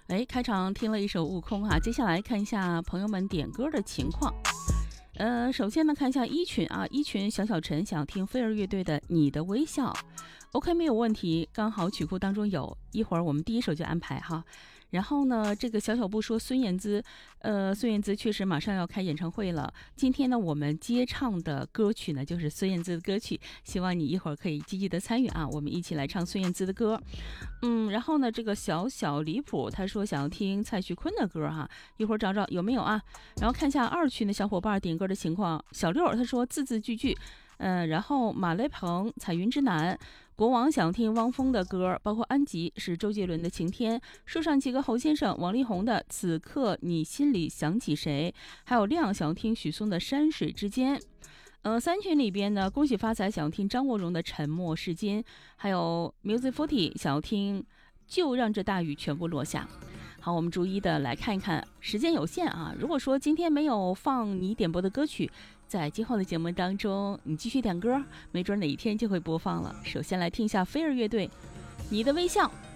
哎，开场听了一首《悟空》啊，接下来看一下朋友们点歌的情况。首先呢，看一下一群啊，一群小小陈想听飞儿乐队的《你的微笑》，OK 没有问题，刚好曲库当中有，一会儿我们第一首就安排哈。然后呢，这个小小布说孙燕姿确实马上要开演唱会了。今天呢，我们接唱的歌曲呢就是孙燕姿的歌曲，希望你一会儿可以积极的参与啊，我们一起来唱孙燕姿的歌。然后呢，这个小小离谱他说想要听蔡徐坤的歌哈，一会儿找找有没有啊。然后看一下二群的小伙伴点歌的情况，小六他说字字句句。然后马雷鹏彩云之南，国王想听汪峰的歌，包括安吉是周杰伦的晴天，树上几个侯先生王力宏的此刻你心里想起谁，还有亮想听许嵩的山水之间。三群里边呢，恭喜发财想要听张国荣的沉默是金，还有 Music40 想要听就让这大雨全部落下。好，我们逐一的来看一看，时间有限啊，如果说今天没有放你点播的歌曲，在今后的节目当中你继续点歌，没准哪一天就会播放了。首先来听一下飞儿乐队《你的微笑》。